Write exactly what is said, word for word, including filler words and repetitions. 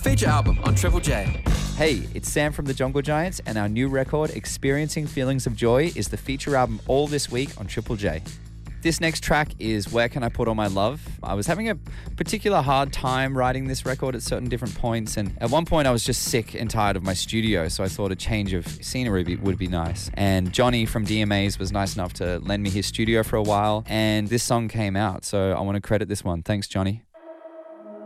feature album on Triple J. Hey, it's Sam from the Jungle Giants, and our new record, Experiencing Feelings of Joy, is the feature album all this week on Triple J. This next track is Where Can I Put All My Love? I was having a particular hard time writing this record at certain different points, and at one point I was just sick and tired of my studio, so I thought a change of scenery be, would be nice. And Johnny from D M As was nice enough to lend me his studio for a while, and this song came out, so I want to credit this one. Thanks, Johnny.